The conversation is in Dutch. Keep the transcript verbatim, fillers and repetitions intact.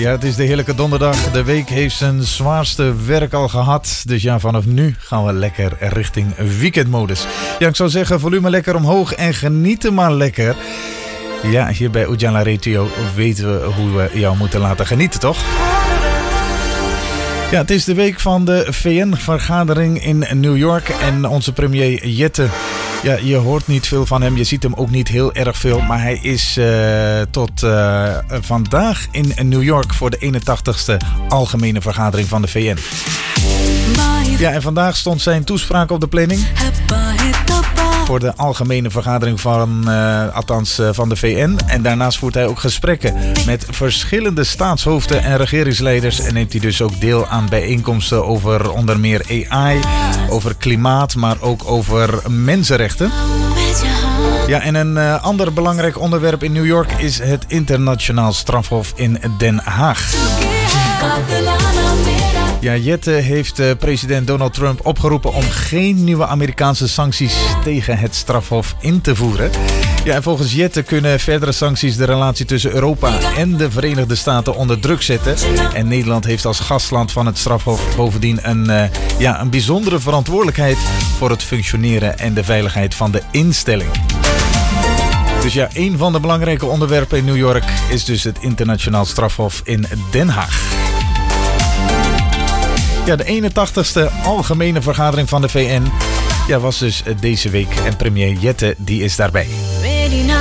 Ja, het is de heerlijke donderdag. De week heeft zijn zwaarste werk al gehad. Dus ja, vanaf nu gaan we lekker richting weekendmodus. Ja, ik zou zeggen, volume lekker omhoog en genieten maar lekker. Ja, hier bij Ujala Radio weten we hoe we jou moeten laten genieten, toch? Ja, het is de week van de V N-vergadering in New York en onze premier Jette. Ja, je hoort niet veel van hem, je ziet hem ook niet heel erg veel, maar hij is uh, tot uh, vandaag in New York voor de eenentachtigste algemene vergadering van de V N. Ja, en vandaag stond zijn toespraak op de planning voor de algemene vergadering van, uh, althans, uh, van de V N. En daarnaast voert hij ook gesprekken met verschillende staatshoofden en regeringsleiders. En neemt hij dus ook deel aan bijeenkomsten over onder meer A I, over klimaat, maar ook over mensenrechten. Ja, en een uh, ander belangrijk onderwerp in New York is het internationaal strafhof in Den Haag. Ja, Jette heeft uh, president Donald Trump opgeroepen om geen nieuwe Amerikaanse sancties tegen het strafhof in te voeren. Ja, en volgens Jette kunnen verdere sancties de relatie tussen Europa en de Verenigde Staten onder druk zetten. En Nederland heeft als gastland van het strafhof bovendien een, uh, ja, een bijzondere verantwoordelijkheid voor het functioneren en de veiligheid van de instelling. Dus ja, een van de belangrijke onderwerpen in New York is dus het internationaal strafhof in Den Haag. Ja, de eenentachtigste algemene vergadering van de V N ja, was dus deze week en premier Jette die is daarbij.